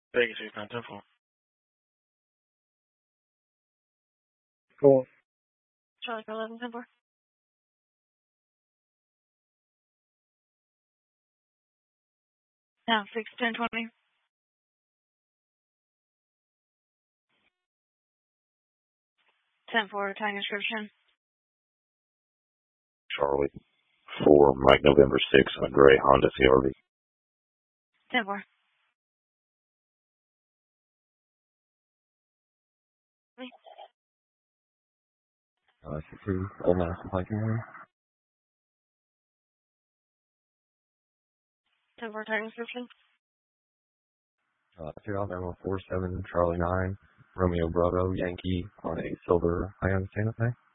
Vegas 6910. Cool. Charlie for 1110. 61020. 10-4, time description. Charlie 4, Mike November 6 on a gray Honda CRV. 10-4. That's approved. Old Man Supply Community. 10-4, time description. Serial number 47 Charlie 9 Romeo Bravo Yankee on a silver Hyundai Santa Fe.